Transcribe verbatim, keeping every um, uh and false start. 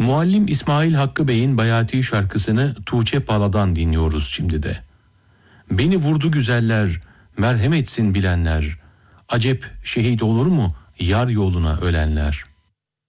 Muallim İsmail Hakkı Bey'in Bayati şarkısını Tuğçe Pala'dan dinliyoruz şimdi de. Beni vurdu güzeller, merhem etsin bilenler. Acep şehit olur mu yar yoluna ölenler.